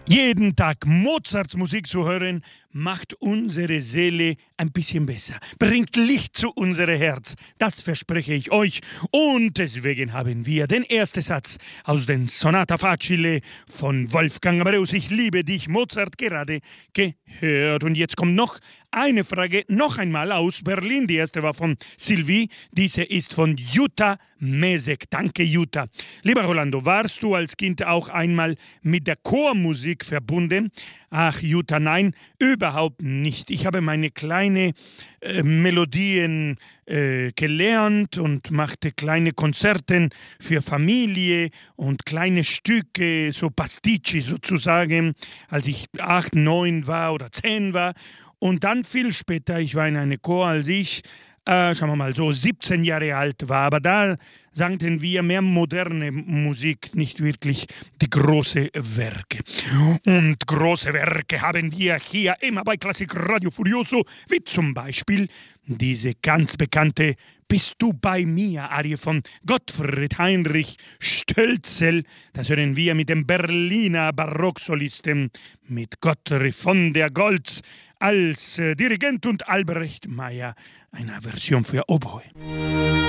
Jeden Tag Mozarts Musik zu hören, macht unsere Seele ein bisschen besser, bringt Licht zu unserem Herz, das verspreche ich euch. Und deswegen haben wir den ersten Satz aus den Sonata Facile von Wolfgang Amadeus, Ich liebe dich, Mozart, gerade gehört. Und jetzt kommt noch eine Frage, noch einmal aus Berlin. Die erste war von Sylvie, diese ist von Jutta Mesek. Danke, Jutta. Lieber Rolando, warst du als Kind auch einmal mit der Chormusik verbunden? Ach, Jutta, nein, überhaupt nicht. Ich habe meine kleine Melodien gelernt und machte kleine Konzerte für Familie und kleine Stücke, so Pasticci sozusagen, als ich 8, 9 war oder 10 war. Und dann viel später, ich war in einer Chor, als ich, sagen wir mal so, 17 Jahre alt war. Aber da sagten wir mehr moderne Musik, nicht wirklich die großen Werke. Und große Werke haben wir hier immer bei Klassik Radio Furioso, wie zum Beispiel diese ganz bekannte Bist du bei mir, Arie von Gottfried Heinrich Stölzel. Das hören wir mit dem Berliner Barocksolisten, mit Gottfried von der Goltz als Dirigent und Albrecht Meyer, eine Version für Oboe.